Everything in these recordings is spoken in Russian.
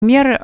Например,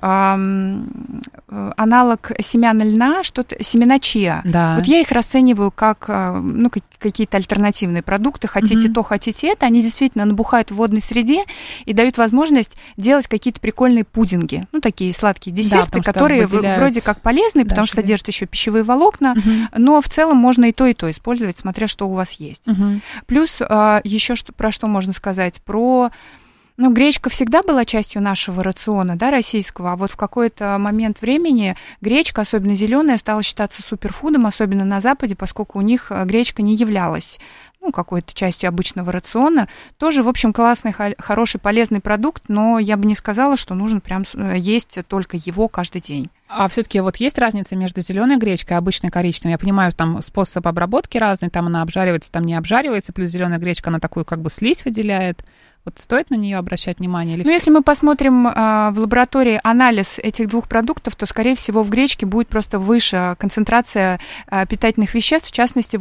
аналог семян льна, что-то, семена чиа. Да. Вот я их расцениваю как какие-то альтернативные продукты. Хотите то, хотите это. Они действительно набухают в водной среде и дают возможность делать какие-то прикольные пудинги. Ну, такие сладкие десерты, которые вроде как полезные, потому что содержат еще пищевые волокна. Но в целом можно и то использовать, смотря что у вас есть. Плюс еще про что можно сказать? Гречка всегда была частью нашего рациона, да, российского, а вот в какой-то момент времени гречка, особенно зеленая, стала считаться суперфудом, особенно на Западе, поскольку у них гречка не являлась какой-то частью обычного рациона. Тоже, в общем, классный, хороший, полезный продукт, но я бы не сказала, что нужно прям есть только его каждый день. А все-таки вот есть разница между зеленой гречкой и обычной коричневой? Я понимаю, там способ обработки разный, там она обжаривается, там не обжаривается, плюс зеленая гречка, она такую как бы слизь выделяет. Вот стоит на нее обращать внимание? Если мы посмотрим в лаборатории анализ этих двух продуктов, то, скорее всего, в гречке будет просто выше концентрация питательных веществ, в частности,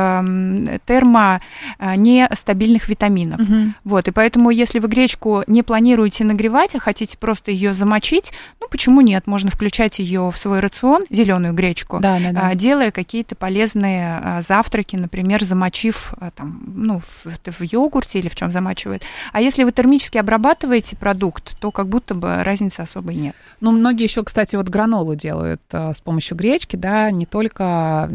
термонестабильных витаминов. Вот, и поэтому, если вы гречку не планируете нагревать, а хотите просто ее замочить, почему нет? Можно включать ее в свой рацион, зеленую гречку, делая какие-то полезные завтраки, например, замочив в йогурте или в чем замачивают. А если вы термически обрабатываете продукт, то как будто бы разницы особой нет. Многие еще, кстати, гранолу делают с помощью гречки, да, не только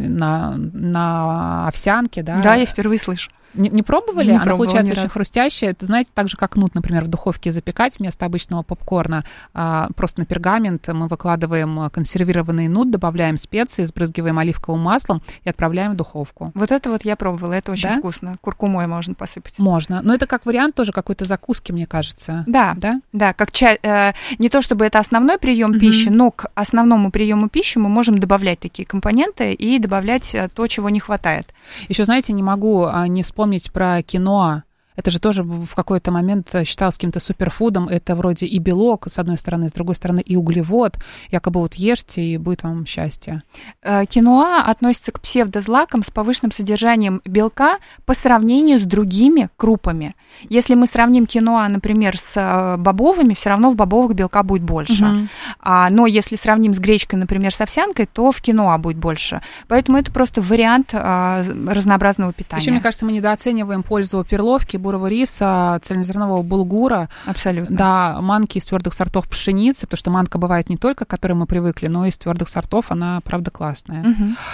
на овсянке, да. Да, я впервые слышу. Не пробовали? Она получается очень раз. хрустящая. Это, знаете, так же, как нут, например, в духовке запекать вместо обычного попкорна. Просто на пергамент мы выкладываем консервированный нут, добавляем специи, сбрызгиваем оливковым маслом и отправляем в духовку. Вот это я пробовала, это очень вкусно. Куркумой можно посыпать. Можно. Но это как вариант тоже какой-то закуски, мне кажется. Да, как чай. Не то чтобы это основной прием пищи, но к основному приему пищи мы можем добавлять такие компоненты и добавлять то, чего не хватает. Еще, знаете, не могу не вспомнить про киноа. Это же тоже в какой-то момент считалось каким-то суперфудом. Это вроде и белок, с одной стороны, с другой стороны, и углевод. Якобы ешьте, и будет вам счастье. Киноа относится к псевдозлакам с повышенным содержанием белка по сравнению с другими крупами. Если мы сравним киноа, например, с бобовыми, все равно в бобовых белка будет больше. Но если сравним с гречкой, например, с овсянкой, то в киноа будет больше. Поэтому это просто вариант разнообразного питания. Еще, мне кажется, мы недооцениваем пользу перловки, бурого риса, цельнозернового булгура. Абсолютно. Да, манки из твердых сортов пшеницы, потому что манка бывает не только, к которой мы привыкли, но и из твердых сортов, она, правда, классная.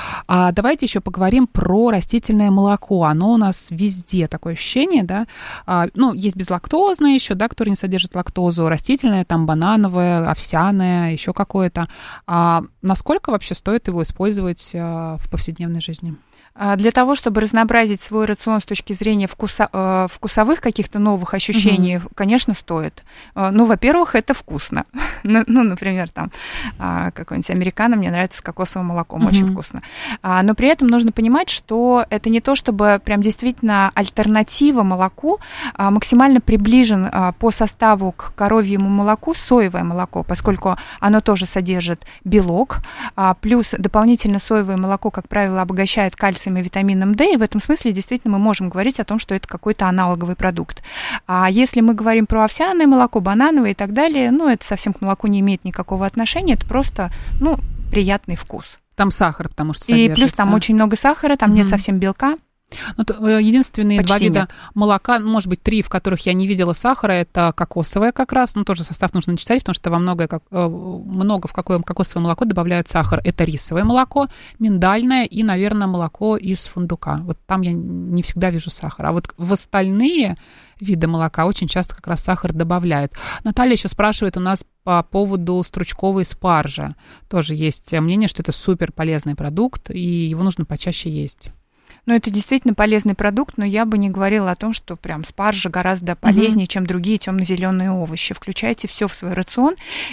А давайте еще поговорим про растительное молоко. Оно у нас везде, такое ощущение, да. Есть безлактозное еще, да, которое не содержит лактозу, растительное, там, банановое, овсяное, еще какое-то. А насколько вообще стоит его использовать в повседневной жизни? Для того, чтобы разнообразить свой рацион с точки зрения вкусовых каких-то новых ощущений, конечно, стоит. Во-первых, это вкусно. Например, там какой-нибудь американо мне нравится с кокосовым молоком, очень вкусно. Но при этом нужно понимать, что это не то, чтобы прям действительно альтернатива молоку, максимально приближен по составу к коровьему молоку соевое молоко, поскольку оно тоже содержит белок, плюс дополнительно соевое молоко, как правило, обогащает кальцием и витамином D, и в этом смысле действительно мы можем говорить о том, что это какой-то аналоговый продукт. А если мы говорим про овсяное молоко, банановое и так далее, это совсем к молоку не имеет никакого отношения, это просто, приятный вкус. Там сахар, потому что содержится. И плюс там очень много сахара, там нет совсем белка. Единственные почти два вида нет. молока, может быть, 3, в которых я не видела сахара, это кокосовое как раз, тоже состав нужно читать, потому что много в какое кокосовое молоко добавляют сахар. Это рисовое молоко, миндальное и, наверное, молоко из фундука. Вот там я не всегда вижу сахара. А вот в остальные виды молока очень часто как раз сахар добавляют. Наталья еще спрашивает у нас по поводу стручковой спаржи. Тоже есть мнение, что это супер полезный продукт, и его нужно почаще есть. Это действительно полезный продукт, но я бы не говорила о том, что прям спаржа гораздо полезнее, чем другие темно-зеленые овощи. Включайте все в свой рацион.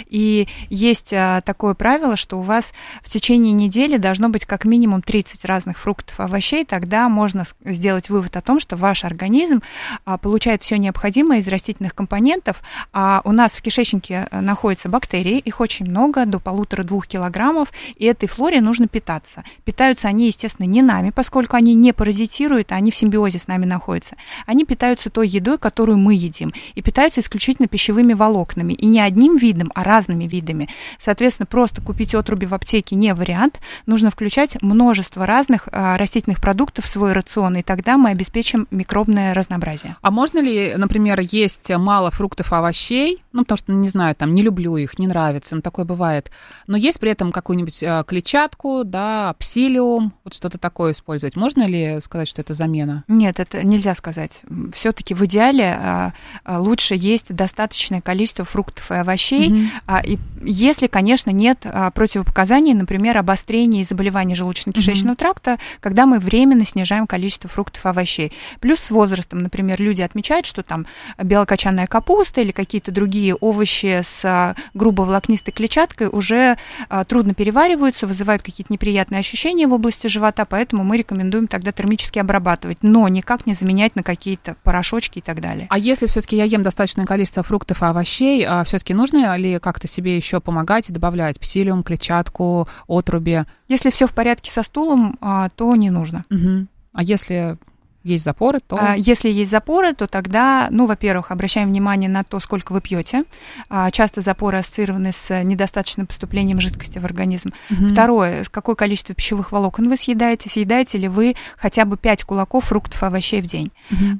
И есть такое правило, что у вас в течение недели должно быть как минимум 30 разных фруктов, овощей. Тогда можно сделать вывод о том, что ваш организм получает все необходимое из растительных компонентов. А у нас в кишечнике находятся бактерии, их очень много, до 1,5-2 килограммов, и этой флоре нужно питаться. Питаются они, естественно, не нами, поскольку они не паразитируют, а они в симбиозе с нами находятся. Они питаются той едой, которую мы едим, и питаются исключительно пищевыми волокнами, и не одним видом, а разными видами. Соответственно, просто купить отруби в аптеке не вариант, нужно включать множество разных растительных продуктов в свой рацион, и тогда мы обеспечим микробное разнообразие. А можно ли, например, есть мало фруктов и овощей, потому что, не знаю, не люблю их, не нравится, такое бывает, но есть при этом какую-нибудь клетчатку, псилиум, что-то такое использовать. Можно ли сказать, что это замена? Нет, это нельзя сказать. Все-таки в идеале лучше есть достаточное количество фруктов и овощей, и если, конечно, нет противопоказаний, например, обострения и заболеваний желудочно-кишечного тракта, когда мы временно снижаем количество фруктов и овощей. Плюс с возрастом, например, люди отмечают, что там белокочанная капуста или какие-то другие овощи с грубоволокнистой клетчаткой уже трудно перевариваются, вызывают какие-то неприятные ощущения в области живота, поэтому мы рекомендуем тогда термически обрабатывать, но никак не заменять на какие-то порошочки и так далее. А если все-таки я ем достаточное количество фруктов и овощей, все-таки нужно ли как-то себе еще помогать и добавлять псилиум, клетчатку, отруби? Если все в порядке со стулом, то не нужно. А если есть запоры, то... Если есть запоры, то тогда, во-первых, обращаем внимание на то, сколько вы пьете. Часто запоры ассоциированы с недостаточным поступлением жидкости в организм. Второе, какое количество пищевых волокон вы съедаете. Съедаете ли вы хотя бы 5 кулаков фруктов и овощей в день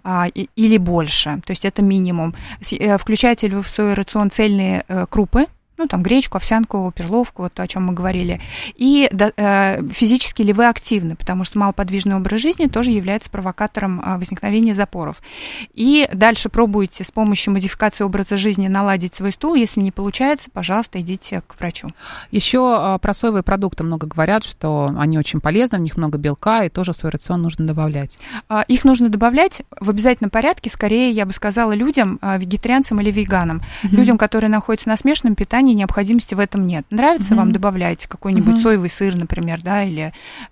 или больше. То есть это минимум. Включаете ли вы в свой рацион цельные крупы, гречку, овсянку, перловку, то, о чем мы говорили. И физически ли вы активны, потому что малоподвижный образ жизни тоже является провокатором возникновения запоров. И дальше пробуйте с помощью модификации образа жизни наладить свой стул. Если не получается, пожалуйста, идите к врачу. Еще про соевые продукты много говорят, что они очень полезны, в них много белка, и тоже в свой рацион нужно добавлять. Их нужно добавлять в обязательном порядке, скорее, я бы сказала, людям, вегетарианцам или веганам. Людям, которые находятся на смешанном питании, необходимости в этом нет. Нравится вам, добавляйте какой-нибудь соевый сыр, например, или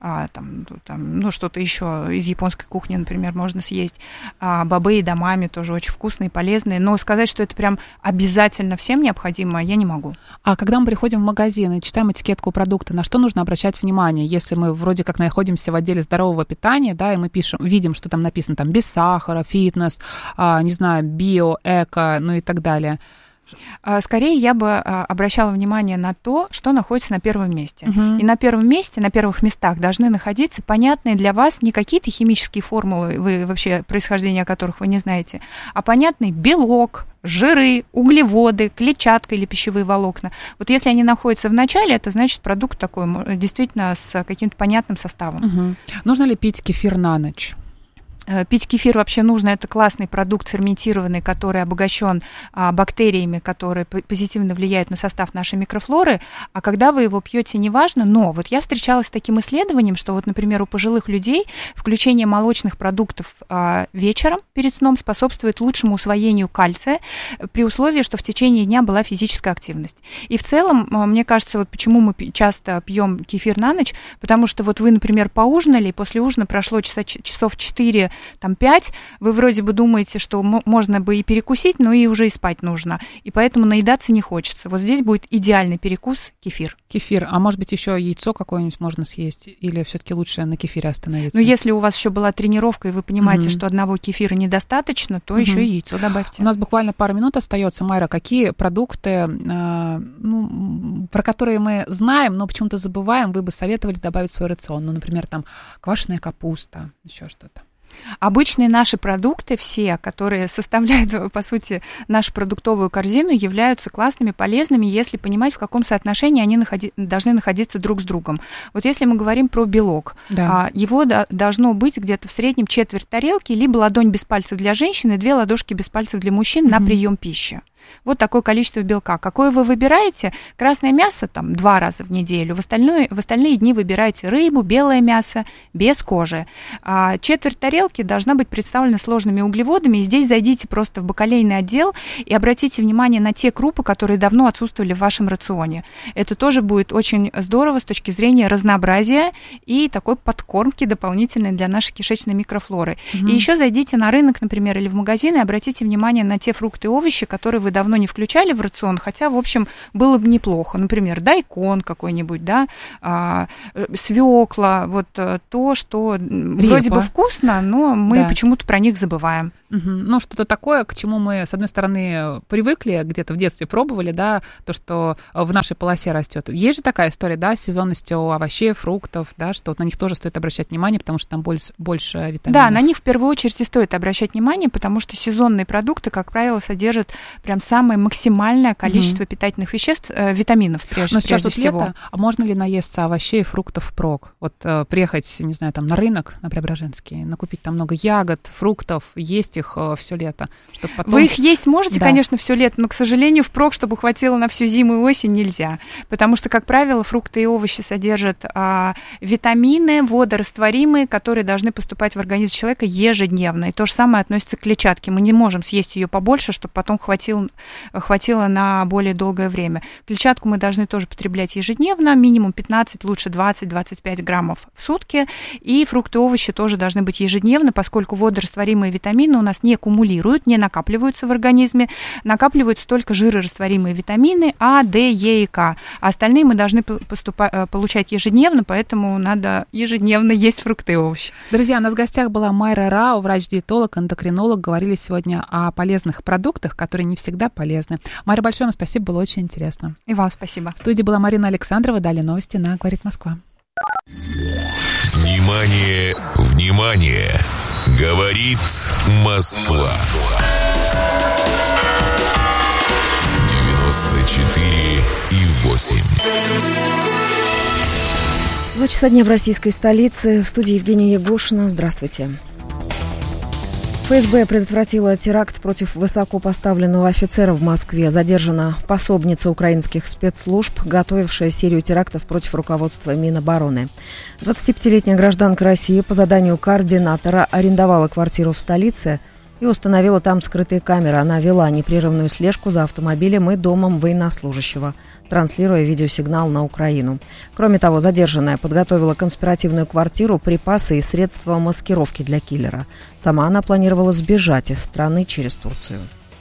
что-то еще из японской кухни, например, можно съесть. Бобы и дамами тоже очень вкусные, полезные. Но сказать, что это прям обязательно всем необходимо, я не могу. А когда мы приходим в магазин и читаем этикетку продукта, на что нужно обращать внимание, если мы вроде как находимся в отделе здорового питания, и мы видим, что там написано без сахара, фитнес, не знаю, био, эко, и так далее. Скорее я бы обращала внимание на то, что находится на первом месте. И на первом месте, на первых местах должны находиться понятные для вас не какие-то химические формулы, вы вообще происхождение которых вы не знаете, а понятный белок, жиры, углеводы, клетчатка или пищевые волокна. Вот если они находятся в начале, это значит продукт такой действительно с каким-то понятным составом. Нужно ли пить кефир на ночь? Пить кефир вообще нужно, это классный продукт ферментированный, который обогащен бактериями, которые позитивно влияют на состав нашей микрофлоры, а когда вы его пьете, неважно, но вот я встречалась с таким исследованием, что вот, например, у пожилых людей включение молочных продуктов вечером перед сном способствует лучшему усвоению кальция при условии, что в течение дня была физическая активность. И в целом, мне кажется, вот почему мы часто пьем кефир на ночь, потому что вот вы, например, поужинали, и после ужина прошло часов 4, 5, вы вроде бы думаете, что можно бы и перекусить, но и уже и спать нужно. И поэтому наедаться не хочется. Вот здесь будет идеальный перекус кефир. Кефир. А может быть, еще яйцо какое-нибудь можно съесть? Или все-таки лучше на кефире остановиться? Если у вас еще была тренировка, и вы понимаете, что одного кефира недостаточно, то еще и яйцо добавьте. У нас буквально пару минут остается. Майра, какие продукты, про которые мы знаем, но почему-то забываем, вы бы советовали добавить в свой рацион? Например, квашеная капуста, еще что-то. Обычные наши продукты, все, которые составляют, по сути, нашу продуктовую корзину, являются классными, полезными, если понимать, в каком соотношении они должны находиться друг с другом. Вот если мы говорим про белок, его должно быть где-то в среднем четверть тарелки, либо ладонь без пальцев для женщины, 2 ладошки без пальцев для мужчин на прием пищи. Вот такое количество белка. Какое вы выбираете? Красное мясо 2 раза в неделю. В остальные дни выбираете рыбу, белое мясо, без кожи. Четверть тарелки должна быть представлена сложными углеводами. И здесь зайдите просто в бакалейный отдел и обратите внимание на те крупы, которые давно отсутствовали в вашем рационе. Это тоже будет очень здорово с точки зрения разнообразия и такой подкормки дополнительной для нашей кишечной микрофлоры. И еще зайдите на рынок, например, или в магазин и обратите внимание на те фрукты и овощи, которые вы давно не включали в рацион, хотя, в общем, было бы неплохо. Например, дайкон какой-нибудь, да, свекла, вот то, что Репа. вроде бы вкусно, но мы почему-то про них забываем. Ну, что-то такое, к чему мы, с одной стороны, привыкли, где-то в детстве пробовали, да, то, что в нашей полосе растет. Есть же такая история, да, с сезонностью овощей, фруктов, да, что вот на них тоже стоит обращать внимание, потому что там больше витаминов. Да, на них в первую очередь и стоит обращать внимание, потому что сезонные продукты, как правило, содержат прям самое максимальное количество питательных веществ, витаминов, прежде всего. Но сейчас вот лето, а можно ли наесться овощей и фруктов впрок? Вот приехать, не знаю, там на рынок, на Преображенский, накупить там много ягод, фруктов, есть их все лето, чтобы потом... Вы их есть можете, конечно, все лето, но, к сожалению, впрок, чтобы хватило на всю зиму и осень, нельзя. Потому что, как правило, фрукты и овощи содержат витамины, водорастворимые, которые должны поступать в организм человека ежедневно. И то же самое относится к клетчатке. Мы не можем съесть ее побольше, чтобы потом хватило на более долгое время. Клетчатку мы должны тоже потреблять ежедневно, минимум 15, лучше 20-25 граммов в сутки. И фрукты и овощи тоже должны быть ежедневно, поскольку водорастворимые витамины у нас не аккумулируют, не накапливаются в организме, накапливаются только жирорастворимые витамины А, Д, Е и К. А остальные мы должны получать ежедневно, поэтому надо ежедневно есть фрукты и овощи. Друзья, у нас в гостях была Майра Рау, врач-диетолог, эндокринолог. Говорили сегодня о полезных продуктах, которые не всегда полезны. Майра, большое вам спасибо, было очень интересно. И вам спасибо. В студии была Марина Александрова. Далее новости на «Говорит Москва». Внимание, внимание! Говорит Москва. 94,8. 2 часа дня в российской столице. В студии Евгения Егошина. Здравствуйте. ФСБ предотвратила теракт против высокопоставленного офицера в Москве. Задержана пособница украинских спецслужб, готовившая серию терактов против руководства Минобороны. 25-летняя гражданка России по заданию координатора арендовала квартиру в столице и установила там скрытые камеры. Она вела непрерывную слежку за автомобилем и домом военнослужащего, транслируя видеосигнал на Украину. Кроме того, задержанная подготовила конспиративную квартиру, припасы и средства маскировки для киллера. Сама она планировала сбежать из страны через Турцию.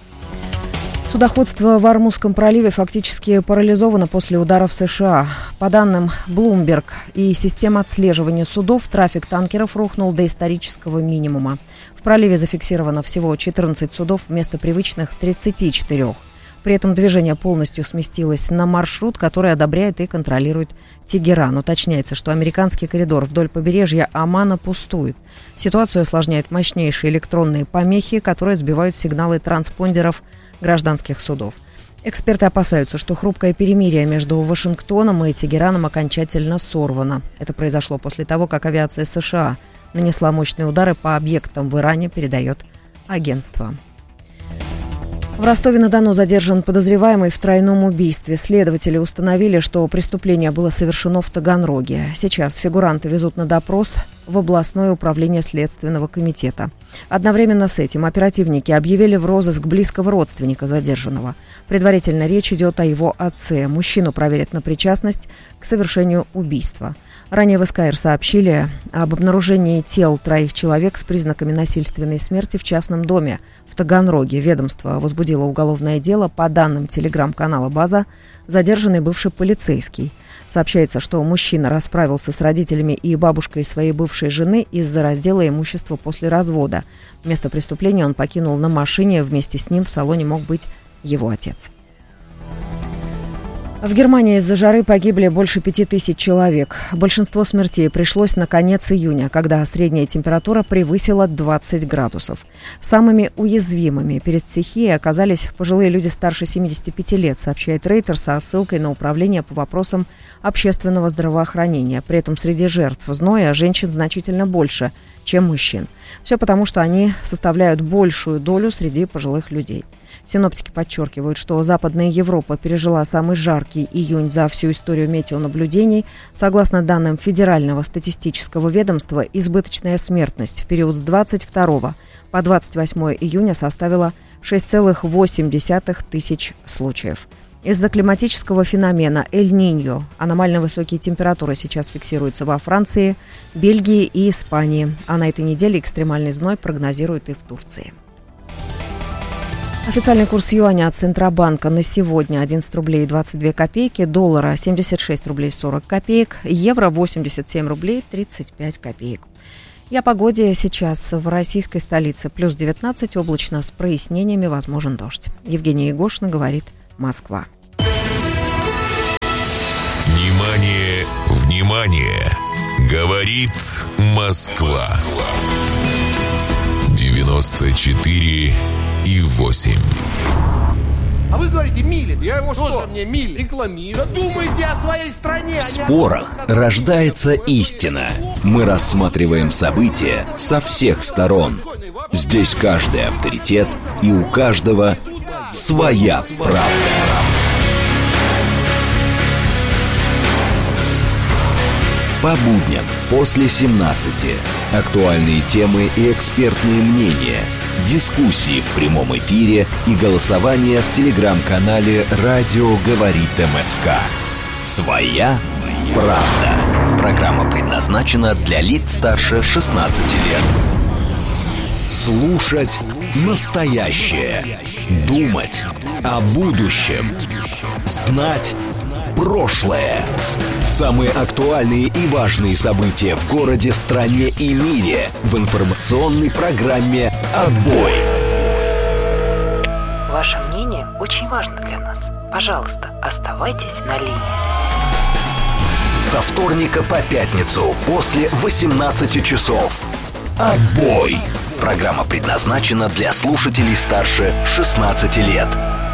Судоходство в Ормузском проливе фактически парализовано после ударов США. По данным Bloomberg и систем отслеживания судов, трафик танкеров рухнул до исторического минимума. В проливе зафиксировано всего 14 судов вместо привычных 34. При этом движение полностью сместилось на маршрут, который одобряет и контролирует Тегеран. Уточняется, что американский коридор вдоль побережья Омана пустует. Ситуацию осложняют мощнейшие электронные помехи, которые сбивают сигналы транспондеров гражданских судов. Эксперты опасаются, что хрупкое перемирие между Вашингтоном и Тегераном окончательно сорвано. Это произошло после того, как авиация США нанесла мощные удары по объектам в Иране, передает агентство. В Ростове-на-Дону задержан подозреваемый в тройном убийстве. Следователи установили, что преступление было совершено в Таганроге. Сейчас фигуранты везут на допрос в областное управление Следственного комитета. Одновременно с этим оперативники объявили в розыск близкого родственника задержанного. Предварительно речь идет о его отце. Мужчину проверят на причастность к совершению убийства. Ранее в СКР сообщили об обнаружении тел 3 человек с признаками насильственной смерти в частном доме в Таганроге. Ведомство возбудило уголовное дело. По данным телеграм-канала «База», задержанный бывший полицейский. Сообщается, что мужчина расправился с родителями и бабушкой своей бывшей жены из-за раздела имущества после развода. Место преступления он покинул на машине. Вместе с ним в салоне мог быть его отец. В Германии из-за жары погибли больше 5000 человек. Большинство смертей пришлось на конец июня, когда средняя температура превысила 20 градусов. Самыми уязвимыми перед стихией оказались пожилые люди старше 75 лет, сообщает Reuters со ссылкой на Управление по вопросам общественного здравоохранения. При этом среди жертв зноя женщин значительно больше, чем мужчин. Все потому, что они составляют большую долю среди пожилых людей. Синоптики подчеркивают, что Западная Европа пережила самый жаркий июнь за всю историю метеонаблюдений. Согласно данным Федерального статистического ведомства, избыточная смертность в период с 22 по 28 июня составила 6,8 тысяч случаев. Из-за климатического феномена Эль-Ниньо аномально высокие температуры сейчас фиксируются во Франции, Бельгии и Испании. А на этой неделе экстремальный зной прогнозируют и в Турции. Официальный курс юаня от Центробанка на сегодня 11 рублей 22 копейки, доллара 76 рублей 40 копеек, евро 87 рублей 35 копеек. И о погоде сейчас в российской столице. Плюс 19, облачно, с прояснениями, возможен дождь. Евгения Егошина, говорит Москва. Внимание, внимание! Говорит Москва. 94,8. А вы говорите, милит. Я его что? Мне милит. Рекламирую. Да думайте о своей стране. В спорах рождается истина. Мы рассматриваем события со всех сторон. Здесь каждый авторитет, и у каждого своя правда. По будням после 17. Актуальные темы и экспертные мнения. Дискуссии в прямом эфире и голосование в телеграм-канале «Радио говорит МСК». Своя правда. Программа предназначена для лиц старше 16 лет. Слушать настоящее. Думать о будущем. Знать прошлое. Самые актуальные и важные события в городе, стране и мире в информационной программе «Отбой». Ваше мнение очень важно для нас. Пожалуйста, оставайтесь на линии. Со вторника по пятницу после 18 часов. «Отбой». Программа предназначена для слушателей старше 16 лет.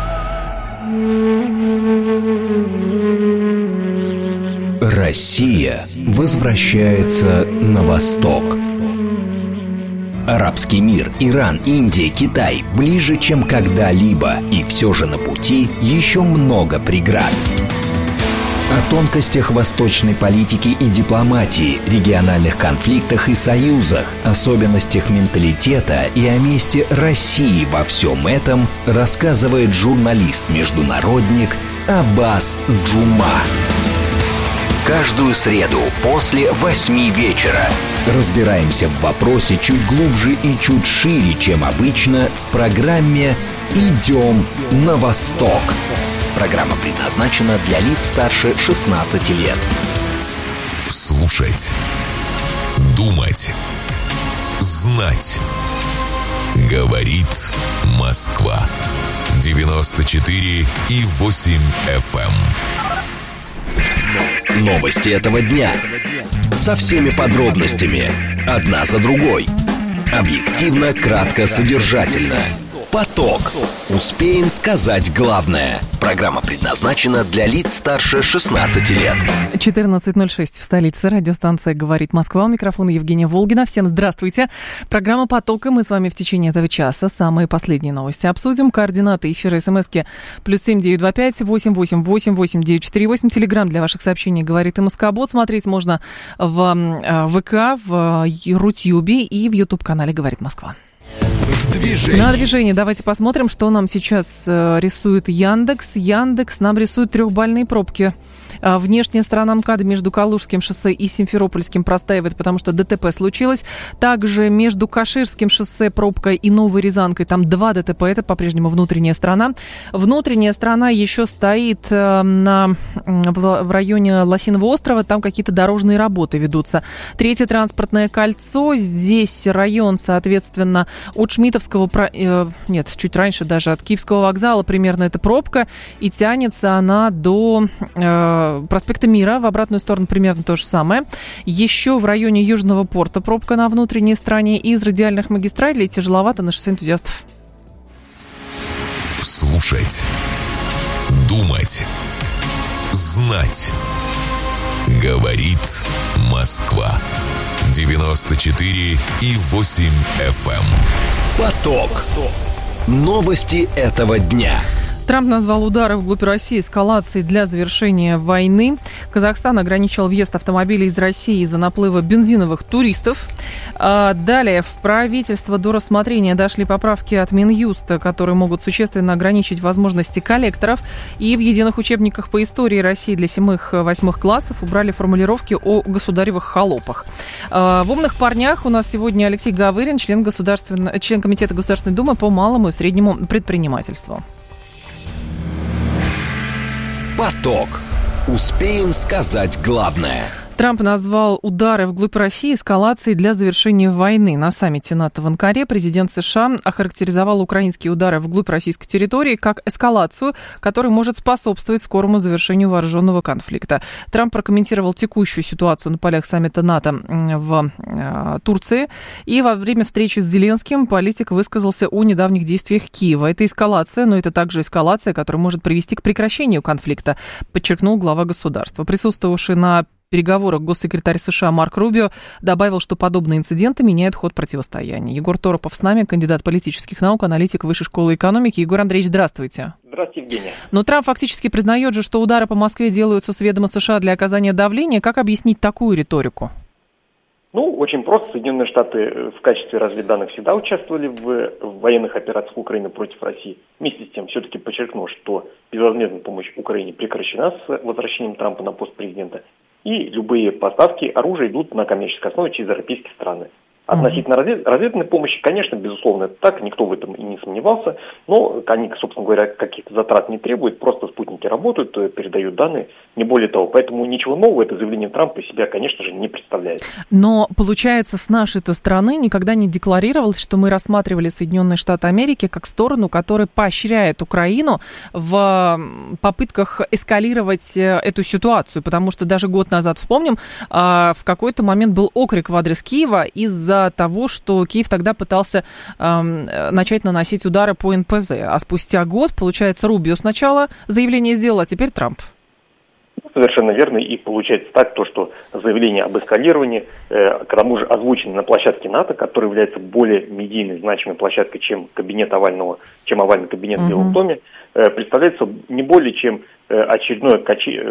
Россия возвращается на восток. Арабский мир, Иран, Индия, Китай ближе, чем когда-либо, и все же на пути еще много преград. О тонкостях восточной политики и дипломатии, региональных конфликтах и союзах, особенностях менталитета и о месте России во всем этом рассказывает журналист-международник Аббас Джума. Каждую среду после 8 вечера разбираемся в вопросе чуть глубже и чуть шире, чем обычно, в программе «Идем на восток». Программа предназначена для лиц старше 16 лет. Слушать, думать, знать. Говорит Москва. 94,8 FM. Новости этого дня. Со всеми подробностями. Одна за другой. Объективно, кратко, содержательно. Поток. Успеем сказать главное. Программа предназначена для лиц старше 16 лет. 14:06 в столице. Радиостанция «Говорит Москва». У микрофона Евгения Волгина. Всем здравствуйте. Программа «Поток», и мы с вами в течение этого часа самые последние новости обсудим. Координаты эфира СМСки +7 925 888 8948. Телеграм для ваших сообщений «Говорит МСК-бот». Смотреть можно в ВК, в Рутюбе и в Ютуб-канале «Говорит Москва». На движение давайте посмотрим, что нам сейчас рисует Яндекс. Яндекс нам рисует 3-бальные пробки. Внешняя сторона МКАДа между Калужским шоссе и Симферопольским простаивает, потому что ДТП случилось. Также между Каширским шоссе пробкой и Новой Рязанкой. Там 2 ДТП, это по-прежнему внутренняя сторона. Внутренняя сторона еще стоит в районе Лосиного острова. Там какие-то дорожные работы ведутся. 3-е транспортное кольцо. Здесь район, соответственно, от Шмидтовского... Нет, чуть раньше даже от Киевского вокзала примерно эта пробка. И тянется она до... проспекта Мира, в обратную сторону примерно то же самое. Еще в районе Южного порта пробка на внутренней стороне. Из радиальных магистралей тяжеловато на шоссе энтузиастов. Слушать, думать, знать. Говорит Москва. 94,8 FM. Поток. Новости этого дня. Трамп назвал удары вглубь России эскалацией для завершения войны. Казахстан ограничил въезд автомобилей из России из-за наплыва бензиновых туристов. Далее в правительство до рассмотрения дошли поправки от Минюста, которые могут существенно ограничить возможности коллекторов. И в единых учебниках по истории России для 7-8 классов убрали формулировки о государевых холопах. В «Умных парнях» у нас сегодня Алексей Гавырин, член Комитета Государственной Думы по малому и среднему предпринимательству. Поток. Успеем сказать главное. Трамп назвал удары вглубь России эскалацией для завершения войны. На саммите НАТО в Анкаре президент США охарактеризовал украинские удары вглубь российской территории как эскалацию, которая может способствовать скорому завершению вооруженного конфликта. Трамп прокомментировал текущую ситуацию на полях саммита НАТО в Турции. И во время встречи с Зеленским политик высказался о недавних действиях Киева. Это эскалация, но это также эскалация, которая может привести к прекращению конфликта, подчеркнул глава государства. Присутствовавший на переговорах госсекретарь США Марк Рубио добавил, что подобные инциденты меняют ход противостояния. Егор Торопов с нами, кандидат политических наук, аналитик Высшей школы экономики. Егор Андреевич, здравствуйте. Здравствуйте, Евгения. Но Трамп фактически признает же, что удары по Москве делаются с ведома США для оказания давления. Как объяснить такую риторику? Очень просто. Соединенные Штаты в качестве разведданных всегда участвовали в военных операциях Украины против России. Вместе с тем, все-таки подчеркнул, что безвозмездная помощь Украине прекращена с возвращением Трампа на пост президента. И любые поставки оружия идут на коммерческой основе через европейские страны. Относительно разведывательной помощи, конечно, безусловно, это так, никто в этом и не сомневался, но они, собственно говоря, каких-то затрат не требуют, просто спутники работают, передают данные, не более того. Поэтому ничего нового это заявление Трампа из себя, конечно же, не представляет. Но, получается, с нашей-то стороны никогда не декларировалось, что мы рассматривали Соединенные Штаты Америки как сторону, которая поощряет Украину в попытках эскалировать эту ситуацию, потому что даже год назад, вспомним, в какой-то момент был окрик в адрес Киева из-за того, что Киев тогда пытался начать наносить удары по НПЗ. А спустя год, получается, Рубио сначала заявление сделал, а теперь Трамп. Совершенно верно. И получается так, что заявление об эскалировании, к тому же озвучено на площадке НАТО, которая является более медийной, значимой площадкой, чем овальный кабинет в Белом доме, представляется не более чем очередное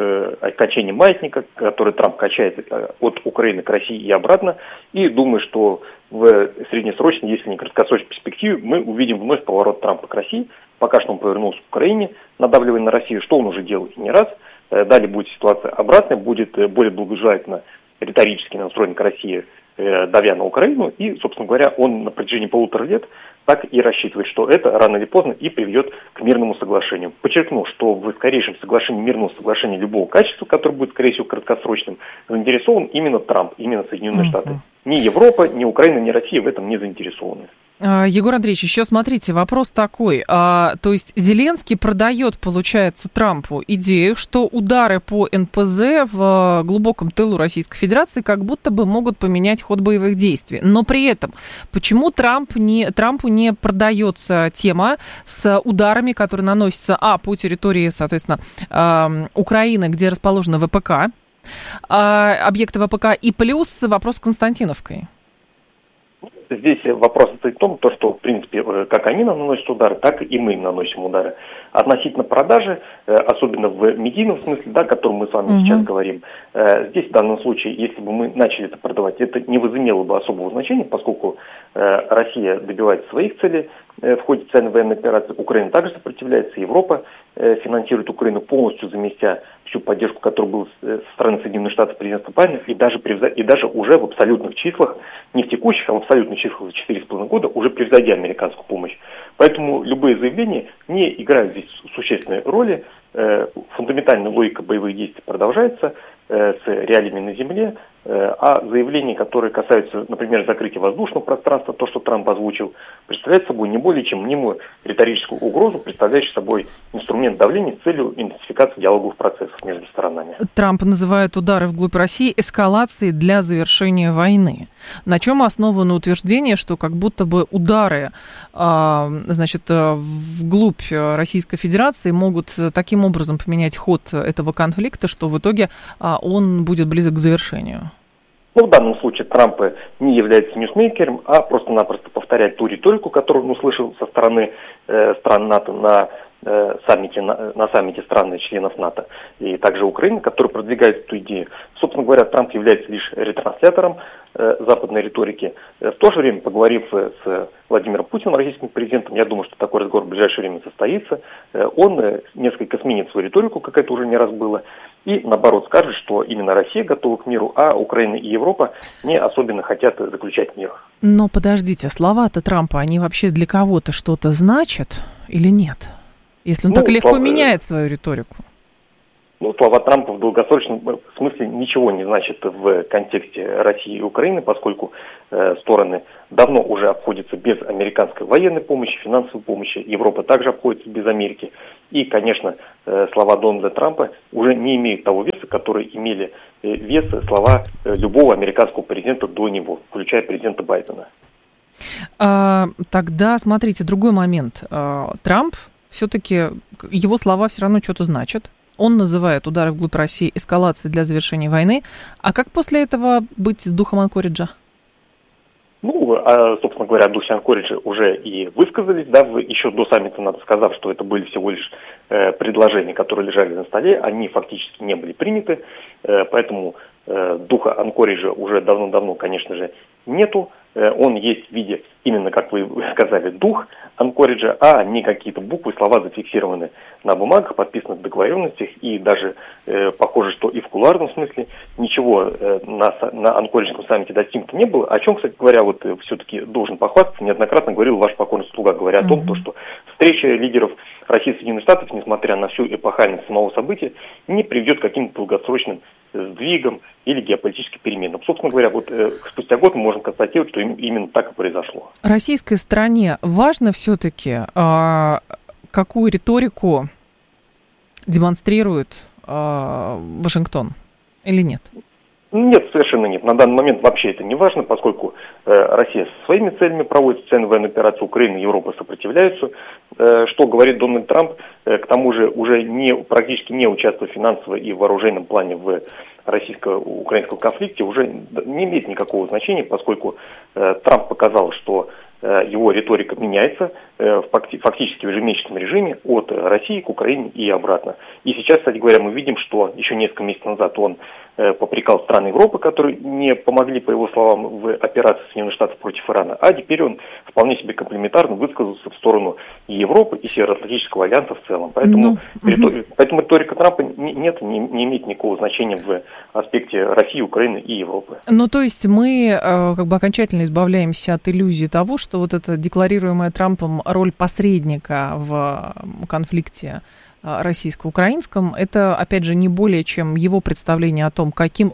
качение маятника, который Трамп качает от Украины к России и обратно. И думаю, что в среднесрочной, если не краткосрочной перспективе, мы увидим вновь поворот Трампа к России. Пока что он повернулся к Украине, надавливая на Россию, что он уже делал и не раз. Далее будет ситуация обратная, будет более благожелательно риторически настроен к России, давя на Украину. И, собственно говоря, он на протяжении 1,5 лет так и рассчитывает, что это рано или поздно и приведет к мирному соглашению. Подчеркну, что в скорейшем соглашении, мирного соглашения любого качества, которое будет, скорее всего, краткосрочным, заинтересован именно Трамп, именно Соединенные Штаты. Ни Европа, ни Украина, ни Россия в этом не заинтересованы. Егор Андреевич, еще смотрите, вопрос такой. То есть Зеленский продает, получается, Трампу идею, что удары по НПЗ в глубоком тылу Российской Федерации как будто бы могут поменять ход боевых действий. Но при этом, почему Трампу не продается тема с ударами, которые наносятся по территории, соответственно, Украины, где расположены ВПК, объекты ВПК, и плюс вопрос с Константиновкой? Здесь вопрос стоит в том, что, в принципе, как они нам наносят удары, так и мы им наносим удары. Относительно продажи, особенно в медийном смысле, о котором мы с вами сейчас говорим, здесь в данном случае, если бы мы начали это продавать, это не возымело бы особого значения, поскольку Россия добивается своих целей в ходе специальной военной операции, Украина также сопротивляется, Европа финансирует Украину полностью, заместя всю поддержку, которая была со стороны Соединенных Штатов президента Байдена, и даже уже в абсолютных числах, не в текущих, а в абсолютных числах за 4,5 года, уже превзойдя американскую помощь. Поэтому любые заявления не играют здесь существенной роли. Фундаментальная логика боевых действий продолжается с реалиями на земле, а заявления, которые касаются, например, закрытия воздушного пространства, то, что Трамп озвучил, представляет собой не более чем мнимую риторическую угрозу, представляющую собой инструмент давления с целью интенсификации диалоговых процессов между сторонами. Трамп называет удары вглубь России эскалацией для завершения войны. На чем основано утверждение, что как будто бы удары, вглубь Российской Федерации могут таким образом поменять ход этого конфликта, что в итоге он будет близок к завершению? В данном случае Трамп не является ньюсмейкером, а просто-напросто повторяет ту риторику, которую он услышал со стороны стран НАТО на саммите, на саммите стран-членов НАТО, и также Украины, которые продвигают эту идею. Собственно говоря, Трамп является лишь ретранслятором западной риторики. В то же время, поговорив с Владимиром Путиным, российским президентом, я думаю, что такой разговор в ближайшее время состоится, он несколько сменит свою риторику, как это уже не раз было, и, наоборот, скажет, что именно Россия готова к миру, а Украина и Европа не особенно хотят заключать мир. Но подождите, слова-то Трампа, они вообще для кого-то что-то значат или нет? Если он так легко меняет свою риторику. Слова Трампа в долгосрочном смысле ничего не значат в контексте России и Украины, поскольку стороны давно уже обходятся без американской военной помощи, финансовой помощи. Европа также обходится без Америки. И, конечно, слова Дональда Трампа уже не имеют того веса, которые имели вес слова любого американского президента до него, включая президента Байдена. Тогда, смотрите, другой момент. Трамп, все-таки его слова все равно что-то значат. Он называет удары вглубь России эскалацией для завершения войны. А как после этого быть с духом Анкориджа? Собственно говоря, о духе Анкориджа уже и высказались, да, еще до саммита, надо сказать, что это были всего лишь предложения, которые лежали на столе, они фактически не были приняты, поэтому духа Анкориджа уже давно-давно, конечно же, нету. Он есть в виде, именно как вы сказали, дух Анкориджа, а не какие-то буквы, слова зафиксированы на бумагах, подписанных в договоренностях, и даже похоже, что и в кулуарном смысле ничего на Анкориджском саммите достигнуто не было, о чем, кстати говоря, все-таки должен похвастаться, неоднократно говорил ваш покорный слуга, говоря о том, что встреча лидеров России и Соединенных Штатов, несмотря на всю эпохальность самого события, не приведет к каким-то долгосрочным сдвигам или геополитическим переменам. Собственно говоря, спустя год мы можем констатировать, что именно так и произошло. Российской стороне важно все-таки, какую риторику демонстрирует Вашингтон или нет? Нет, совершенно нет. На данный момент вообще это не важно, поскольку Россия со своими целями проводит специальную военную операцию, Украина и Европа сопротивляются. Что говорит Дональд Трамп, к тому же уже практически не участвуя финансово и в вооруженном плане в российско-украинском конфликте, уже не имеет никакого значения, поскольку Трамп показал, что его риторика меняется фактически в ежемесячном режиме от России к Украине и обратно. И сейчас, кстати говоря, мы видим, что еще несколько месяцев назад он попрекал страны Европы, которые не помогли, по его словам, в операции Соединенных Штатов против Ирана, а теперь он вполне себе комплиментарно высказался в сторону и Европы, и Североатлантического альянса в целом. Поэтому риторика Трампа не имеет никакого значения в аспекте России, Украины и Европы. То есть мы окончательно избавляемся от иллюзии того, что вот эта декларируемая Трампом роль посредника в конфликте российско-украинском, это, опять же, не более чем его представление о том, какую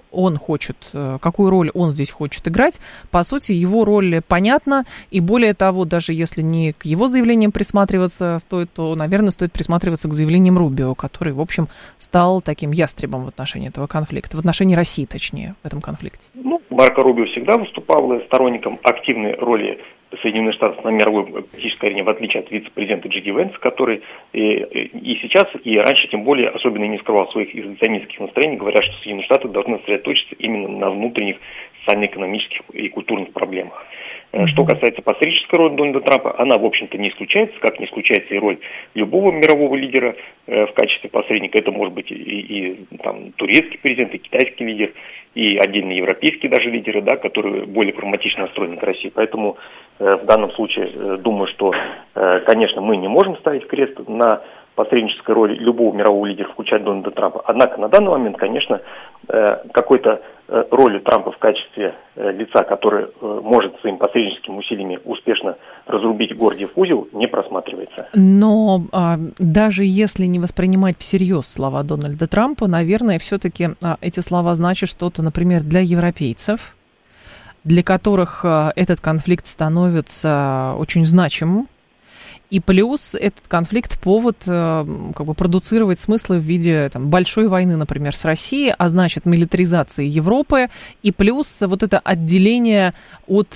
роль он здесь хочет играть. По сути, его роль понятна, и более того, даже если не к его заявлениям присматриваться стоит, то, наверное, стоит присматриваться к заявлениям Рубио, который, в общем, стал таким ястребом в отношении этого конфликта, в отношении России, точнее, в этом конфликте. Марко Рубио всегда выступал сторонником активной роли Соединенных Штатов на мировой политической арене, в отличие от вице-президента Джи Ди Венса, который и сейчас, и раньше, тем более, особенно не скрывал своих изоляционистских настроений, говоря, что Соединенные Штаты должны сосредоточиться именно на внутренних социально-экономических и культурных проблемах. Что касается посреднической роли Дональда Трампа, она, в общем-то, не исключается, как не исключается и роль любого мирового лидера в качестве посредника. Это может быть и турецкий президент, и китайский лидер, и отдельные европейские даже лидеры, да, которые более прагматично настроены к России. Поэтому в данном случае думаю, что, конечно, мы не можем ставить крест на посреднической роли любого мирового лидера, включая Дональда Трампа. Однако на данный момент, конечно, какой-то роли Трампа в качестве лица, который может своими посредническими усилиями успешно разрубить Гордиев узел, не просматривается. Но даже если не воспринимать всерьез слова Дональда Трампа, наверное, все-таки эти слова значат что-то, например, для европейцев, для которых этот конфликт становится очень значимым. И плюс этот конфликт повод продуцировать смыслы в виде большой войны, например, с Россией, а значит милитаризации Европы, и плюс вот это отделение от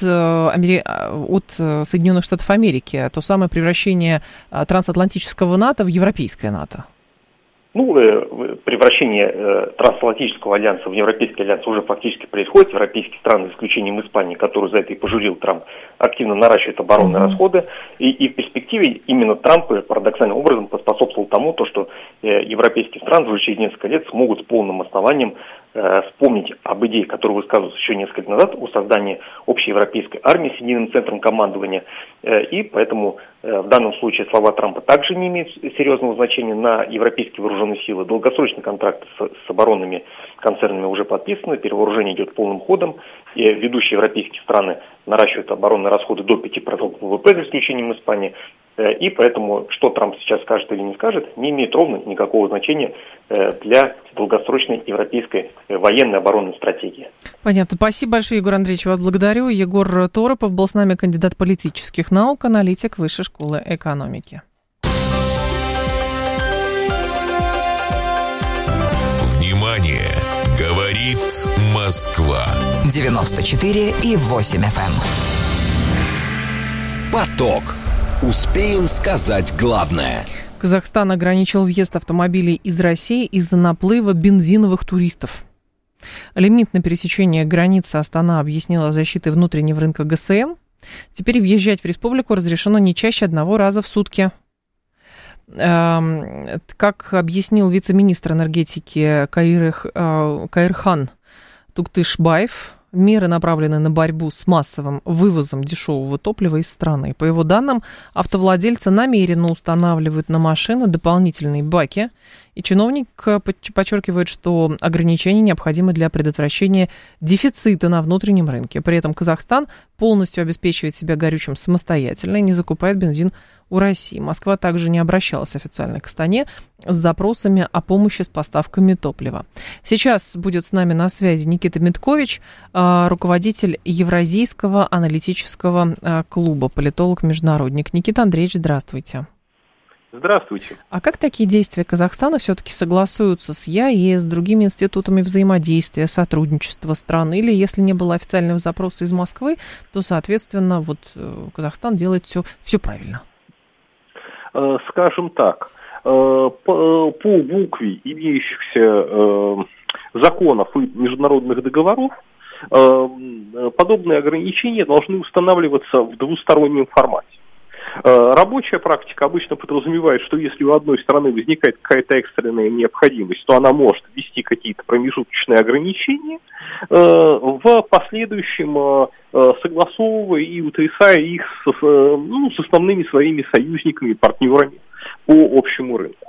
Соединенных Штатов Америки, то самое превращение трансатлантического НАТО в европейское НАТО. Превращение трансатлантического альянса в Европейский альянс уже фактически происходит. Европейские страны, за исключением Испании, которую за это и пожурил Трамп, активно наращивают оборонные расходы. И в перспективе именно Трамп парадоксальным образом поспособствовал тому, что европейские страны уже через несколько лет смогут с полным основанием вспомнить об идее, которую высказывался еще несколько лет назад, о создании общей европейской армии с единым центром командования. И поэтому в данном случае слова Трампа также не имеют серьезного значения. На европейские вооруженные силы долгосрочные контракты с оборонными концернами уже подписаны, перевооружение идет полным ходом, и ведущие европейские страны наращивают оборонные расходы до 5% ВВП, за исключением Испании. И поэтому, что Трамп сейчас скажет или не скажет, не имеет ровно никакого значения для долгосрочной европейской военной оборонной стратегии. Понятно. Спасибо большое, Егор Андреевич. Вас благодарю. Егор Торопов был с нами, кандидат политических наук, аналитик Высшей школы экономики. Внимание! Говорит Москва. 94,8 FM. Поток. Успеем сказать главное. Казахстан ограничил въезд автомобилей из России из-за наплыва бензиновых туристов. Лимит на пересечение границы Астана объяснила защитой внутреннего рынка ГСМ. Теперь въезжать в республику разрешено не чаще 1 раза в сутки. Как объяснил вице-министр энергетики Каирхан Туктышбаев, меры направлены на борьбу с массовым вывозом дешевого топлива из страны. По его данным, автовладельцы намеренно устанавливают на машины дополнительные баки, и чиновник подчеркивает, что ограничения необходимы для предотвращения дефицита на внутреннем рынке. При этом Казахстан полностью обеспечивает себя горючим самостоятельно и не закупает бензин у России. Москва также не обращалась официально к Астане с запросами о помощи с поставками топлива. Сейчас будет с нами на связи Никита Миткович, руководитель Евразийского аналитического клуба, политолог-международник. Никита Андреевич, здравствуйте. Здравствуйте. А как такие действия Казахстана все-таки согласуются с ЕАЭС, с другими институтами взаимодействия, сотрудничества стран? Или если не было официального запроса из Москвы, то, соответственно, Казахстан делает все правильно? Скажем так, по букве имеющихся законов и международных договоров подобные ограничения должны устанавливаться в двустороннем формате. Рабочая практика обычно подразумевает, что если у одной страны возникает какая-то экстренная необходимость, то она может ввести какие-то промежуточные ограничения, в последующем согласовывая и утрясая их с основными своими союзниками и партнерами по общему рынку.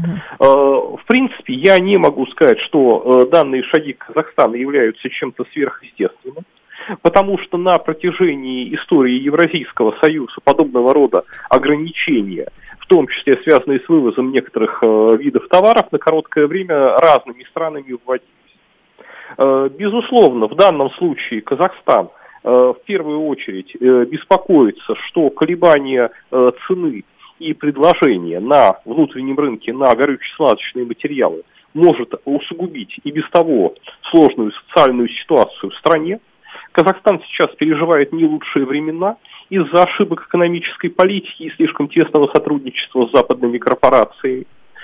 В принципе, я не могу сказать, что данные шаги Казахстана являются чем-то сверхъестественным, потому что на протяжении истории Евразийского союза подобного рода ограничения, в том числе связанные с вывозом некоторых видов товаров, на короткое время разными странами вводились. Безусловно, в данном случае Казахстан в первую очередь беспокоится, что колебания цены и предложения на внутреннем рынке на горюче-смазочные материалы может усугубить и без того сложную социальную ситуацию в стране. Казахстан сейчас переживает не лучшие времена из-за ошибок экономической политики и слишком тесного сотрудничества с западными корпорациями.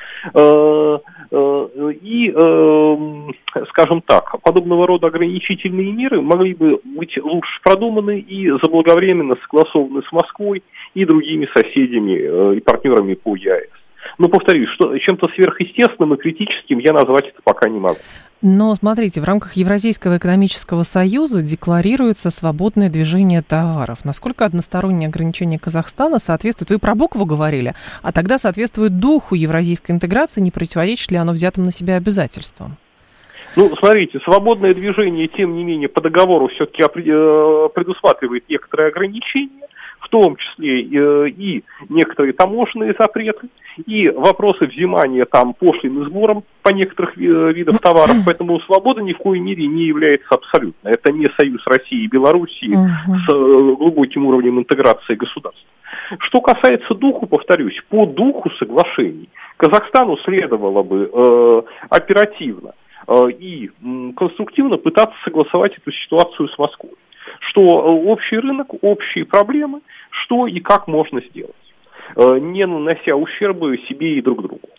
И, скажем так, подобного рода ограничительные меры могли бы быть лучше продуманы и заблаговременно согласованы с Москвой и другими соседями и партнерами по ЕАЭС. Но, повторюсь, что чем-то сверхъестественным и критическим я назвать это пока не могу. Но, смотрите, в рамках Евразийского экономического союза декларируется свободное движение товаров. Насколько одностороннее ограничение Казахстана соответствует, вы про букву говорили, а тогда соответствует духу евразийской интеграции, не противоречит ли оно взятым на себя обязательствам? Смотрите, свободное движение, тем не менее, по договору все-таки предусматривает некоторые ограничения, в том числе и некоторые таможенные запреты, и вопросы взимания пошлин и сбором по некоторых видов товаров. Поэтому свобода ни в коей мере не является абсолютной. Это не союз России и Белоруссии с глубоким уровнем интеграции государств. Что касается духу, повторюсь, по духу соглашений Казахстану следовало бы оперативно и конструктивно пытаться согласовать эту ситуацию с Москвой. Что общий рынок, общие проблемы, что и как можно сделать, не нанося ущерба себе и друг другу.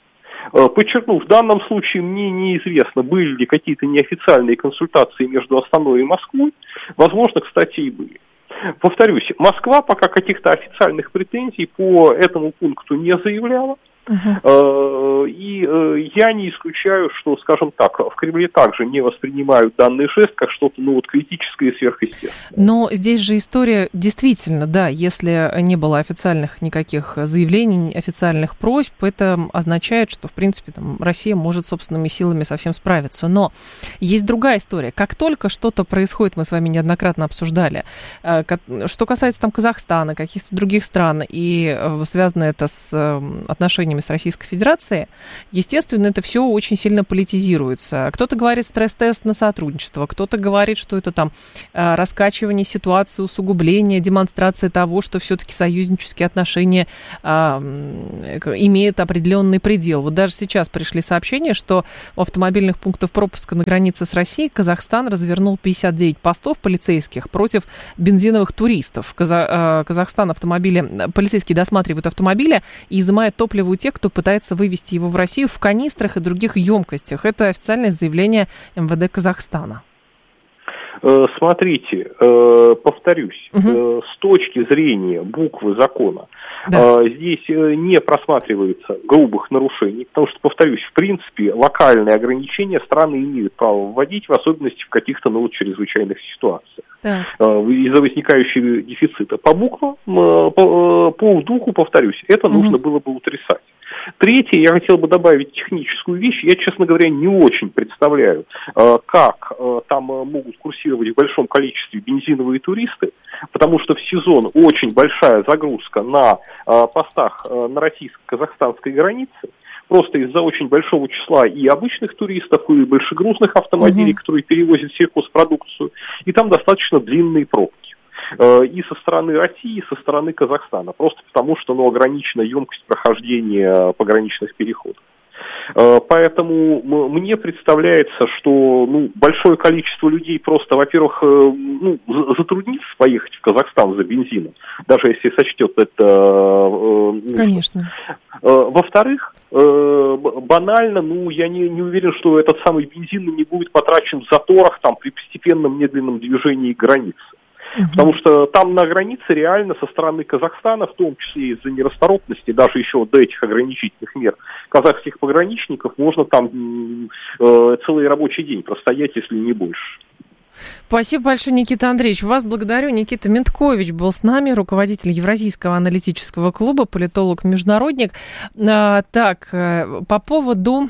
Подчеркну, в данном случае мне неизвестно, были ли какие-то неофициальные консультации между Астаной и Москвой. Возможно, кстати, и были. Повторюсь, Москва пока каких-то официальных претензий по этому пункту не заявляла. И я не исключаю, что, скажем так, в Кремле также не воспринимают данный жест как что-то, критическое и сверхъестественное. Но здесь же история действительно, да, если не было официальных никаких заявлений, официальных просьб, это означает, что, в принципе, Россия может собственными силами совсем справиться. Но есть другая история. Как только что-то происходит, мы с вами неоднократно обсуждали, что касается Казахстана, каких-то других стран, и связано это с отношениями с Российской Федерацией, естественно, это все очень сильно политизируется. Кто-то говорит стресс-тест на сотрудничество, кто-то говорит, что это раскачивание ситуации, усугубление, демонстрация того, что все-таки союзнические отношения имеют определенный предел. Вот даже сейчас пришли сообщения, что у автомобильных пунктов пропуска на границе с Россией Казахстан развернул 59 постов полицейских против бензиновых туристов. Казахстан полицейские досматривают автомобили и изымают топливо у тех, кто пытается вывести его в Россию в канистрах и других емкостях. Это официальное заявление МВД Казахстана. Смотрите, повторюсь, с точки зрения буквы закона, здесь не просматривается грубых нарушений, потому что, повторюсь, в принципе, локальные ограничения страны имеют право вводить, в особенности в каких-то чрезвычайных ситуациях. Из-за возникающего дефицита. По буквам, по духу, повторюсь, это нужно было бы утрясать. Третье, я хотел бы добавить техническую вещь. Я, честно говоря, не очень представляю, как там могут курсировать в большом количестве бензиновые туристы, потому что в сезон очень большая загрузка на постах на российско-казахстанской границе, просто из-за очень большого числа и обычных туристов, и большегрузных автомобилей, которые перевозят сельхозпродукцию, и там достаточно длинные пробки. И со стороны России, и со стороны Казахстана, просто потому что ограничена емкость прохождения пограничных переходов. Поэтому мне представляется, что большое количество людей просто, во-первых, затруднится поехать в Казахстан за бензином, даже если сочтет это. Конечно. Во-вторых, банально, я не уверен, что этот самый бензин не будет потрачен в заторах при постепенном медленном движении границы. Потому что там на границе реально со стороны Казахстана, в том числе из-за нерасторопности, даже еще до этих ограничительных мер казахских пограничников, можно там целый рабочий день простоять, если не больше. Спасибо большое, Никита Андреевич. Вас благодарю. Никита Менткович был с нами, руководитель Евразийского аналитического клуба, политолог-международник. Так, по поводу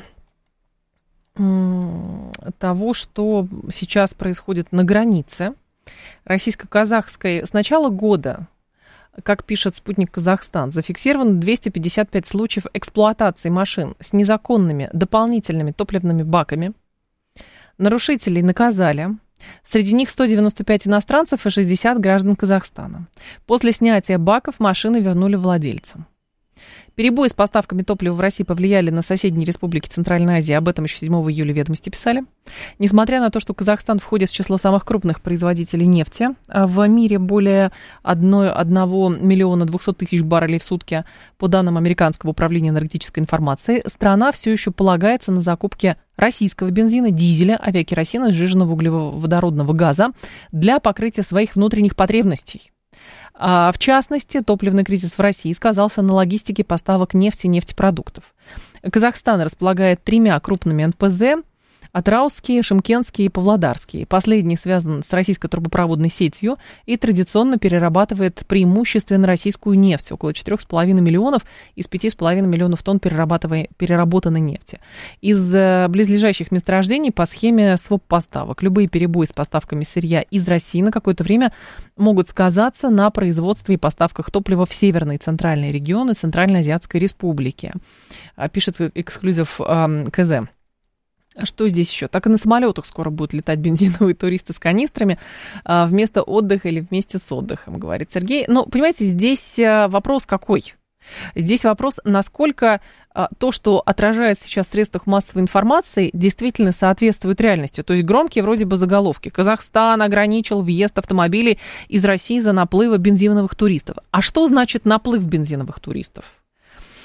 того, что сейчас происходит на границе российско-казахской, с начала года, как пишет «Спутник Казахстан», зафиксировано 255 случаев эксплуатации машин с незаконными дополнительными топливными баками. Нарушителей наказали. Среди них 195 иностранцев и 60 граждан Казахстана. После снятия баков машины вернули владельцам. Перебои с поставками топлива в России повлияли на соседние республики Центральной Азии. Об этом еще 7 июля «Ведомости» писали. Несмотря на то, что Казахстан входит в число самых крупных производителей нефти, в мире более 1 миллиона 200 тысяч баррелей в сутки, по данным Американского управления энергетической информации, страна все еще полагается на закупки российского бензина, дизеля, авиакеросина, сжиженного углеводородного газа для покрытия своих внутренних потребностей. В частности, топливный кризис в России сказался на логистике поставок нефти и нефтепродуктов. Казахстан располагает 3 крупными НПЗ: Атраусские, Шымкентские и Павлодарские. Последний связан с российской трубопроводной сетью и традиционно перерабатывает преимущественно российскую нефть, около 4,5 миллионов из 5,5 миллионов тонн переработанной нефти. Из близлежащих месторождений по схеме своп-поставок. Любые перебои с поставками сырья из России на какое-то время могут сказаться на производстве и поставках топлива в северные и центральные регионы Центральноазиатской Республики, пишет эксклюзив КЗ. Что здесь еще? Так и на самолетах скоро будут летать бензиновые туристы с канистрами вместо отдыха или вместе с отдыхом, говорит Сергей. Но, понимаете, здесь вопрос какой? Здесь вопрос, насколько то, что отражается сейчас в средствах массовой информации, действительно соответствует реальности. То есть громкие вроде бы заголовки. Казахстан ограничил въезд автомобилей из России за наплыва бензиновых туристов. А что значит наплыв бензиновых туристов?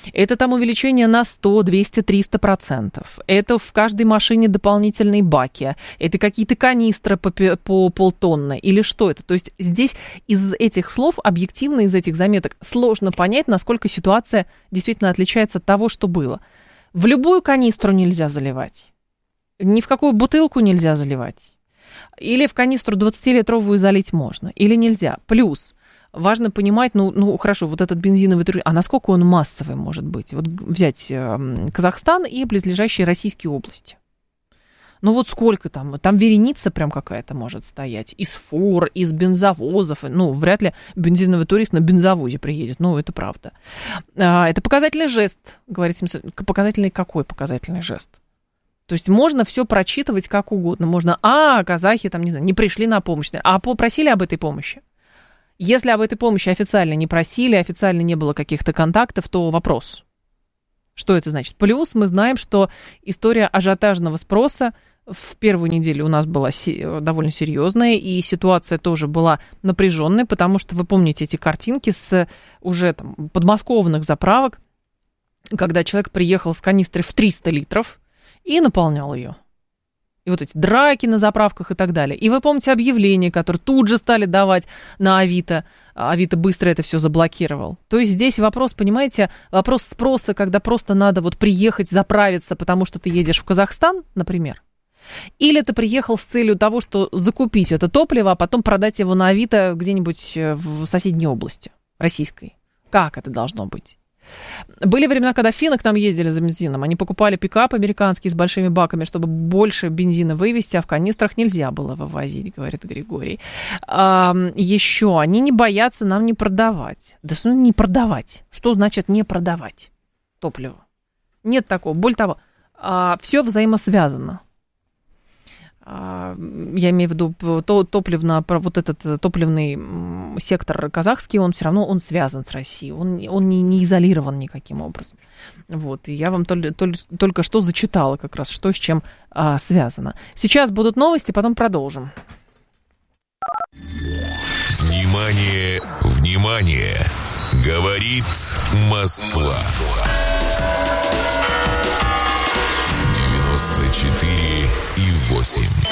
Это там увеличение на 100, 200, 300%. Это в каждой машине дополнительные баки. Это какие-то канистры по полтонны. Или что это? То есть здесь из этих слов, объективно из этих заметок, сложно понять, насколько ситуация действительно отличается от того, что было. В любую канистру нельзя заливать. Ни в какую бутылку нельзя заливать. Или в канистру 20-литровую залить можно. Или нельзя. Плюс важно понимать, ну хорошо, вот этот бензиновый турбин, а насколько он массовый может быть? Вот взять Казахстан и близлежащие российские области. Ну вот сколько там? Там вереница прям какая-то может стоять. Из фур, из бензовозов. Ну, вряд ли бензиновый турист на бензовозе приедет. Ну, это правда. Это показательный жест, говорит 700. Показательный какой показательный жест? То есть можно все прочитывать как угодно. Можно, казахи там, не знаю, не пришли на помощь. А попросили об этой помощи? Если об этой помощи официально не просили, официально не было каких-то контактов, то вопрос. Что это значит? Плюс мы знаем, что история ажиотажного спроса в первую неделю у нас была довольно серьезная, и ситуация тоже была напряженная, потому что вы помните эти картинки с уже там подмосковных заправок, когда человек приехал с канистрой в 300 литров и наполнял ее. И вот эти драки на заправках и так далее. И вы помните объявления, которые тут же стали давать на Авито. Авито быстро это все заблокировал. То есть здесь вопрос, понимаете, вопрос спроса, когда просто надо вот приехать, заправиться, потому что ты едешь в Казахстан, например. Или ты приехал с целью того, что закупить это топливо, а потом продать его на Авито где-нибудь в соседней области российской. Как это должно быть? Были времена, когда финны к нам ездили за бензином. Они покупали пикап американский с большими баками, чтобы больше бензина вывезти, а в канистрах нельзя было вывозить, говорит Григорий. Еще они не боятся нам не продавать. Да что не продавать? Что значит не продавать топливо? Нет такого. Более того, все взаимосвязано. Я имею в виду вот этот топливный сектор казахский, он все равно связан с Россией, он не изолирован никаким образом. Вот, и я вам только что зачитала как раз, что с чем связано. Сейчас будут новости, потом продолжим. Внимание, внимание! Говорит Москва. 94,8.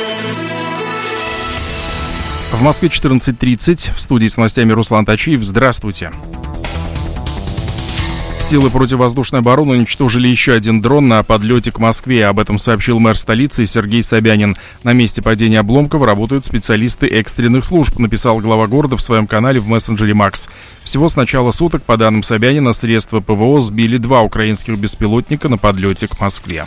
В Москве 14:30. В студии с новостями Руслан Тачиев. Здравствуйте. Силы противовоздушной обороны уничтожили еще один дрон на подлете к Москве. Об этом сообщил мэр столицы Сергей Собянин. На месте падения обломков работают специалисты экстренных служб, написал глава города в своем канале в мессенджере Макс. Всего с начала суток, по данным Собянина, средства ПВО сбили 2 украинских беспилотника на подлете к Москве.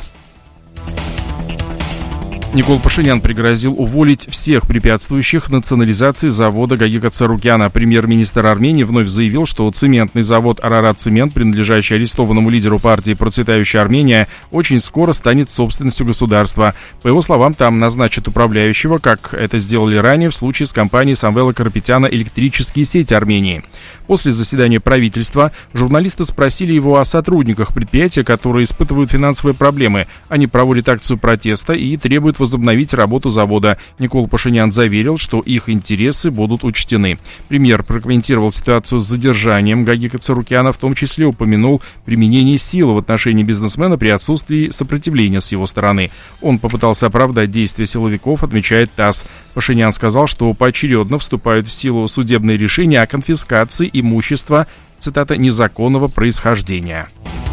Никол Пашинян пригрозил уволить всех препятствующих национализации завода Гагика Царукяна. Премьер-министр Армении вновь заявил, что цементный завод «Арарат Цемент», принадлежащий арестованному лидеру партии «Процветающая Армения», очень скоро станет собственностью государства. По его словам, там назначат управляющего, как это сделали ранее в случае с компанией Самвела Карапетяна «Электрические сети Армении». После заседания правительства журналисты спросили его о сотрудниках предприятия, которые испытывают финансовые проблемы. Они проводят акцию протеста и требуют возобновить работу завода. Никол Пашинян заверил, что их интересы будут учтены. Премьер прокомментировал ситуацию с задержанием Гагика Царукяна, в том числе упомянул применение силы в отношении бизнесмена при отсутствии сопротивления с его стороны. Он попытался оправдать действия силовиков, отмечает ТАСС. Пашинян сказал, что поочередно вступают в силу судебные решения о конфискации имущества, цитата, незаконного происхождения.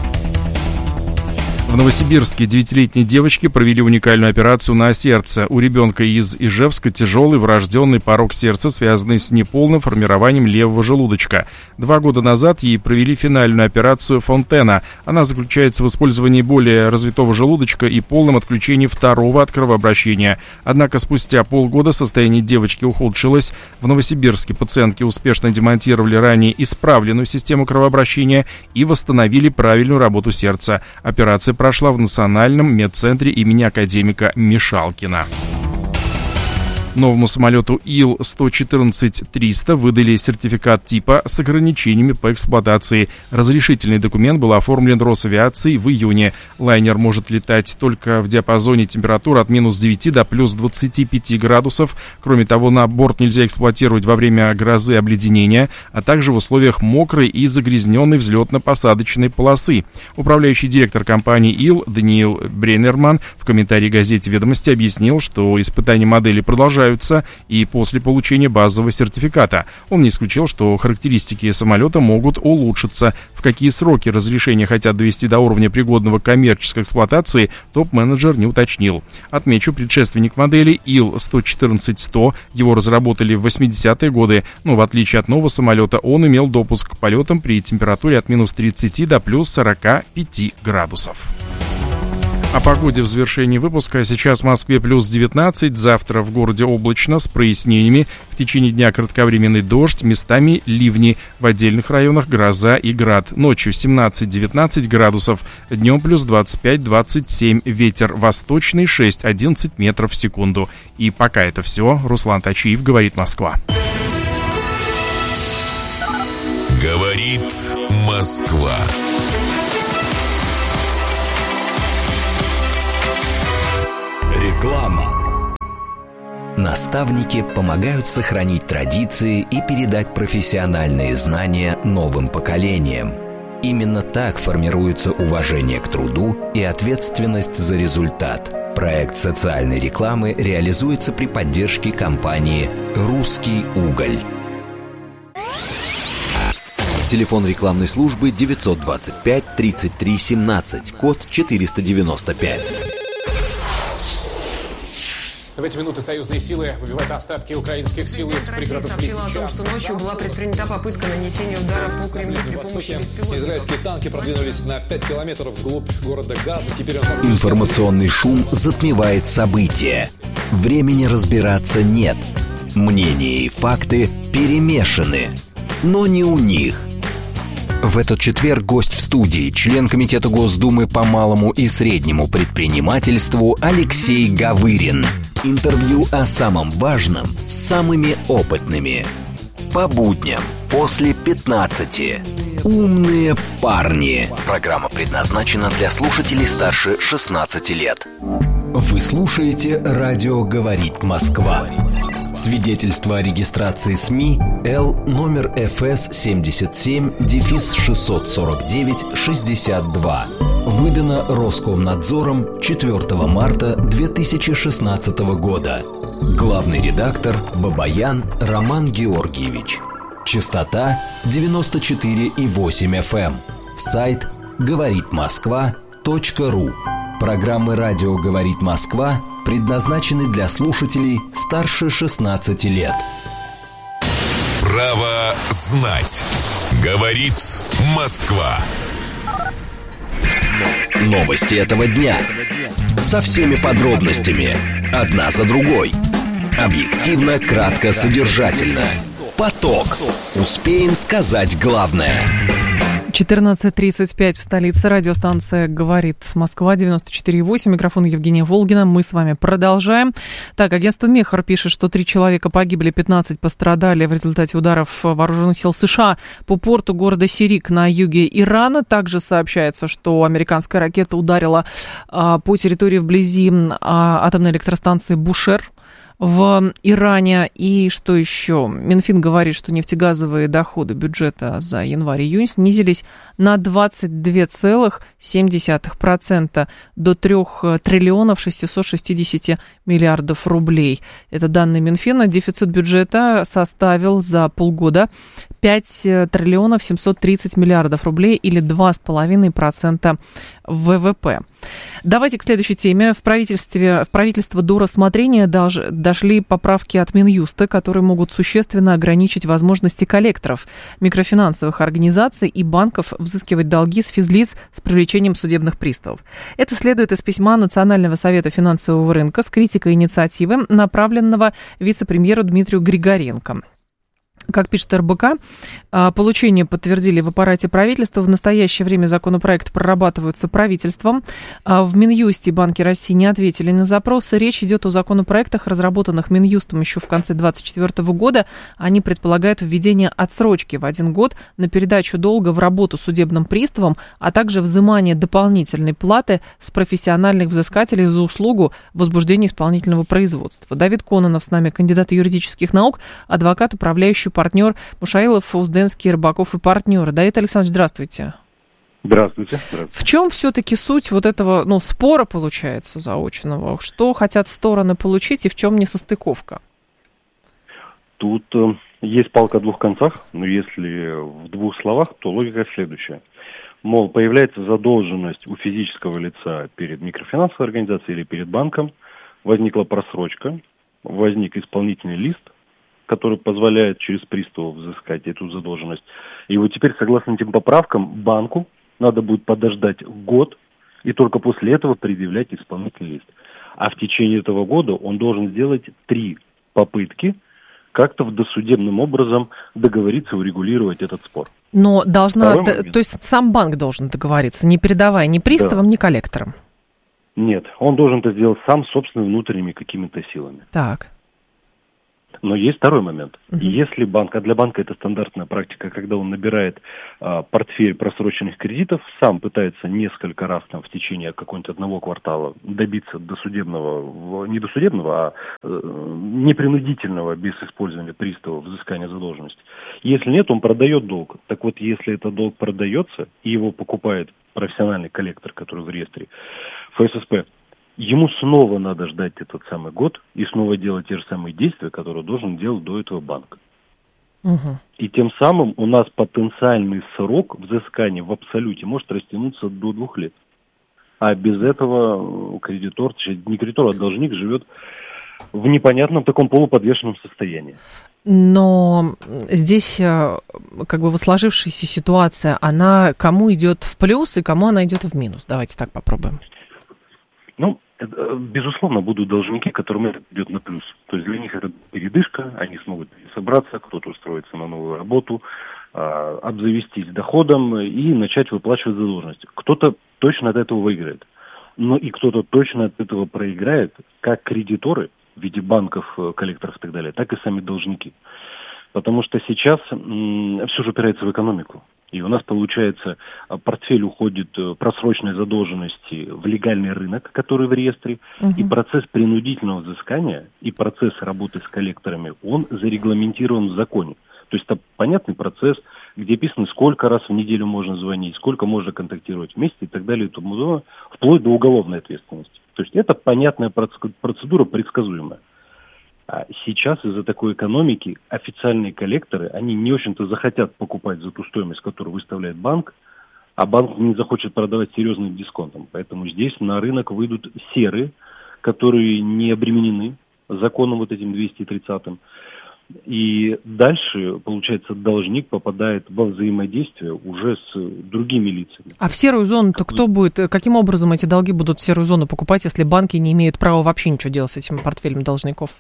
В Новосибирске 9-летней девочке провели уникальную операцию на сердце. У ребенка из Ижевска тяжелый врожденный порок сердца, связанный с неполным формированием левого желудочка. 2 года назад ей провели финальную операцию Фонтена. Она заключается в использовании более развитого желудочка и полном отключении второго от кровообращения. Однако спустя полгода состояние девочки ухудшилось. В Новосибирске пациентки успешно демонтировали ранее исправленную систему кровообращения и восстановили правильную работу сердца. Операция прошла в Национальном медцентре имени академика Мишалкина. Новому самолету Ил-114-300 выдали сертификат типа с ограничениями по эксплуатации. Разрешительный документ был оформлен Росавиацией в июне. Лайнер может летать только в диапазоне температур от минус 9 до плюс 25 градусов. Кроме того, на борт нельзя эксплуатировать во время грозы обледенения, а также в условиях мокрой и загрязненной взлетно-посадочной полосы. Управляющий директор компании Ил Даниил Бреннерман в комментарии газете «Ведомости» объяснил, что испытания модели продолжаются и после получения базового сертификата. Он не исключил, что характеристики самолета могут улучшиться. В какие сроки разрешения хотят довести до уровня пригодного к коммерческой эксплуатации, топ-менеджер не уточнил. Отмечу, предшественник модели Ил-114-100, его разработали в 80-е годы, но в отличие от нового самолета он имел допуск к полетам при температуре от минус 30 до плюс 45 градусов. О погоде в завершении выпуска. Сейчас в Москве плюс 19, завтра в городе облачно с прояснениями. В течение дня кратковременный дождь, местами ливни. В отдельных районах гроза и град. Ночью 17-19 градусов, днем плюс 25-27. Ветер восточный 6-11 метров в секунду. И пока это все. Руслан Тачиев, «Говорит Москва». Говорит Москва. Реклама. Наставники помогают сохранить традиции и передать профессиональные знания новым поколениям. Именно так формируется уважение к труду и ответственность за результат. Проект социальной рекламы реализуется при поддержке компании «Русский уголь». Телефон рекламной службы 925 33 17, код 495. В эти минуты союзные силы выбивают остатки украинских сил из пригородов Лисичанска. О том, что ночью была предпринята попытка нанесения удара по Кремлю при помощи беспилотников. Израильские танки продвинулись на 5 километров вглубь города Газа. Теперь Информационный шум затмевает события. Времени разбираться нет. Мнения и факты перемешаны. Но не у них. В этот четверг гость в студии, член Комитета Госдумы по малому и среднему предпринимательству Алексей Гавырин. Интервью о самом важном с самыми опытными. По будням после 15. Умные парни. Программа предназначена для слушателей старше 16 лет. Вы слушаете «Радио говорит Москва». Свидетельство о регистрации СМИ Л номер ФС 77-649-62. Выдано Роскомнадзором 4 марта 2016 года. Главный редактор Бабаян Роман Георгиевич. Частота 94,8 FM. Сайт говоритмосква.ру. Программы «Радио говорит Москва» предназначены для слушателей старше 16 лет. Право знать. Говорит Москва. Новости этого дня. Со всеми подробностями. Одна за другой. Объективно, кратко, содержательно. Поток. Успеем сказать главное. 14:35 в столице. Радиостанция «Говорит Москва», 94,8. Микрофон Евгения Волгина. Мы с вами продолжаем. Так, агентство Мехр пишет, что 3 человека погибли, 15 пострадали в результате ударов вооруженных сил США по порту города Сирик на юге Ирана. Также сообщается, что американская ракета ударила по территории вблизи атомной электростанции Бушер в Иране. И что еще? Минфин говорит, что нефтегазовые доходы бюджета за январь-июнь снизились на 22,7% до 3 триллионов 660 миллиардов рублей. Это данные Минфина. Дефицит бюджета составил за полгода 5 триллионов 730 миллиардов рублей или 2,5% ВВП. Давайте к следующей теме. В правительство до рассмотрения дошли поправки от Минюста, которые могут существенно ограничить возможности коллекторов, микрофинансовых организаций и банков взыскивать долги с физлиц с привлечением судебных приставов. Это следует из письма Национального совета финансового рынка с критикой инициативы, направленного вице-премьеру Дмитрию Григоренко. Как пишет РБК, получение подтвердили в аппарате правительства. В настоящее время законопроект прорабатываются правительством. В Минюсте Банки России не ответили на запросы. Речь идет о законопроектах, разработанных Минюстом еще в конце 2024 года. Они предполагают введение отсрочки в 1 год на передачу долга в работу судебным приставам, а также взимание дополнительной платы с профессиональных взыскателей за услугу возбуждения исполнительного производства. Давид Кононов с нами, кандидат юридических наук, адвокат, управляющий партнер Мушаилов, Узденский, Рыбаков и партнеры. Давид Александрович, здравствуйте. Здравствуйте. В чем все-таки суть вот этого, спора, получается, заочного? Что хотят стороны получить и в чем несостыковка? Тут есть палка о двух концах, но если в 2 словах, то логика следующая. Мол, появляется задолженность у физического лица перед микрофинансовой организацией или перед банком, возникла просрочка, возник исполнительный лист, который позволяет через приставов взыскать эту задолженность. И вот теперь, согласно этим поправкам, банку надо будет подождать год, и только после этого предъявлять исполнительный лист. А в течение этого года он должен сделать 3 попытки как-то досудебным образом договориться, урегулировать этот спор. Но то есть сам банк должен договориться, не передавая ни приставам, ни коллекторам? Нет, он должен это сделать сам собственными внутренними какими-то силами. Так. Но есть второй момент. Если банк, а для банка это стандартная практика, когда он набирает портфель просроченных кредитов, сам пытается несколько раз в течение какого-нибудь 1 квартала добиться досудебного, не досудебного, а непринудительного, без использования приставов, взыскания задолженности. Если нет, он продает долг. Так вот, если этот долг продается, и его покупает профессиональный коллектор, который в реестре ФССП, ему снова надо ждать этот самый год и снова делать те же самые действия, которые должен делать до этого банк. И тем самым у нас потенциальный срок взыскания в абсолюте может растянуться до 2 лет. А без этого кредитор, не кредитор, а должник живет в непонятном таком полуподвешенном состоянии. Но здесь как бы сложившаяся ситуация, она кому идет в плюс и кому она идет в минус? Давайте так попробуем. Безусловно, будут должники, которым это идет на плюс. То есть для них это передышка, они смогут собраться, кто-то устроиться на новую работу, обзавестись доходом и начать выплачивать задолженность. Кто-то точно от этого выиграет, но и кто-то точно от этого проиграет, как кредиторы в виде банков, коллекторов и так далее, так и сами должники. Потому что сейчас все же упирается в экономику. И у нас, получается, портфель уходит просроченной задолженности в легальный рынок, который в реестре, и процесс принудительного взыскания и процесс работы с коллекторами, он зарегламентирован в законе. То есть это понятный процесс, где описано, сколько раз в неделю можно звонить, сколько можно контактировать вместе и так далее, и тому подобное, вплоть до уголовной ответственности. То есть это понятная процедура, предсказуемая. А сейчас из-за такой экономики официальные коллекторы, они не очень-то захотят покупать за ту стоимость, которую выставляет банк, а банк не захочет продавать серьезным дисконтом. Поэтому здесь на рынок выйдут серые, которые не обременены законом вот этим 230-м. И дальше, получается, должник попадает во взаимодействие уже с другими лицами. А в серую зону-то кто будет, каким образом эти долги будут в серую зону покупать, если банки не имеют права вообще ничего делать с этим портфелем должников?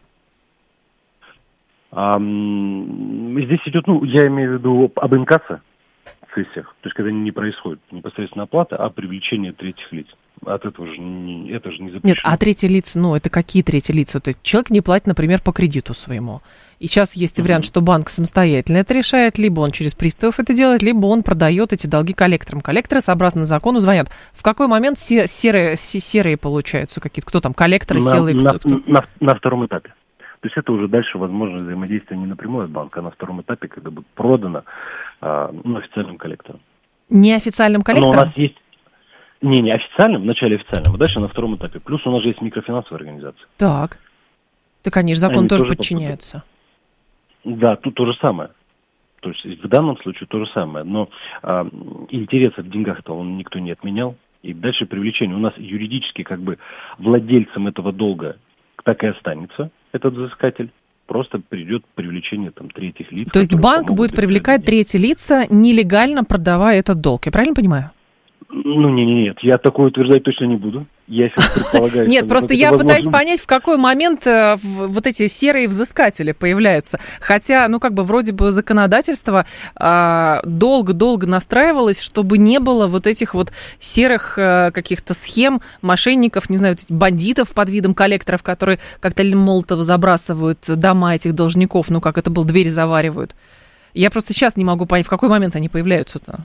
Здесь идет, я имею в виду об инкассо в сессиях, то есть когда не происходит непосредственно оплата, а привлечение третьих лиц. От этого же это же не запрещено. Нет, а третьи лица, это какие третьи лица? То есть человек не платит, например, по кредиту своему. И сейчас есть вариант, что банк самостоятельно это решает, либо он через приставов это делает, либо он продает эти долги коллекторам. Коллекторы, сообразно закону, звонят. В какой момент серые получаются какие-то? Кто там, коллекторы, силы? На втором этапе. То есть это уже дальше возможно взаимодействие не напрямую от банка, а на втором этапе, когда будет продано официальным коллектором. Неофициальным коллектором? Но у нас есть... Не официальным, вначале официальным, а дальше на втором этапе. Плюс у нас же есть микрофинансовая организация. Так, конечно, закон тоже подчиняется. Да, тут то же самое. То есть в данном случае то же самое. Но интереса в деньгах-то он никто не отменял. И дальше привлечение. У нас юридически владельцем этого долга так и останется этот взыскатель. Просто придет привлечение третьих лиц. То есть банк будет привлекать третьи лица, нелегально продавая этот долг. Я правильно понимаю? Ну, нет, я такое утверждать точно не буду. Я сейчас предполагаю... Нет, просто я пытаюсь понять, в какой момент вот эти серые взыскатели появляются. Хотя, вроде бы законодательство долго-долго настраивалось, чтобы не было вот этих вот серых каких-то схем, мошенников, не знаю, бандитов под видом коллекторов, которые коктейлем Молотова забрасывают дома этих должников, как это было, двери заваривают. Я просто сейчас не могу понять, в какой момент они появляются-то.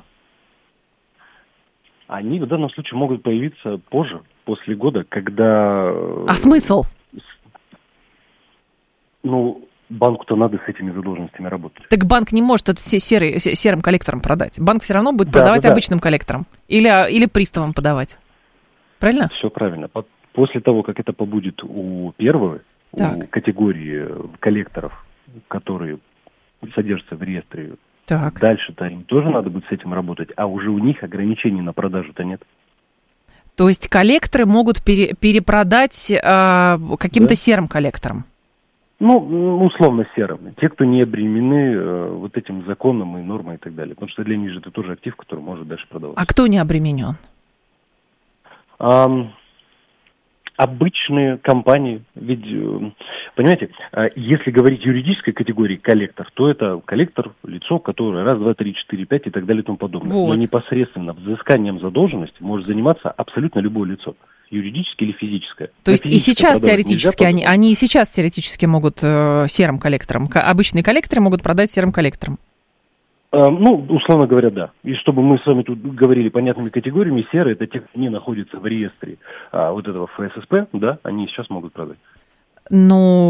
Они в данном случае могут появиться позже, после года, когда... А смысл? Банку-то надо с этими задолженностями работать. Так банк не может это серым коллекторам продать. Банк все равно будет продавать обычным коллекторам. Или приставам подавать. Правильно? Все правильно. После того, как это побудет у первого, у категории коллекторов, которые содержатся в реестре, дальше-то им тоже надо будет с этим работать, а уже у них ограничений на продажу-то нет. То есть коллекторы могут перепродать каким-то серым коллекторам? Условно серым. Те, кто не обременены вот этим законом и нормой и так далее. Потому что для них же это тоже актив, который может дальше продаваться. А кто не обременен? Обычные компании, ведь, понимаете, если говорить юридической категории коллектор, то это коллектор, лицо, которое 1, 2, 3, 4, 5 и так далее и тому подобное. Вот. Но непосредственно взысканием задолженности может заниматься абсолютно любое лицо, юридическое или физическое. То есть и сейчас теоретически, они и сейчас теоретически могут серым коллекторам, обычные коллекторы могут продать серым коллекторам? Условно говоря, да. И чтобы мы с вами тут говорили понятными категориями, серые — это те, кто не находятся в реестре вот этого ФССП, да, они сейчас могут продать.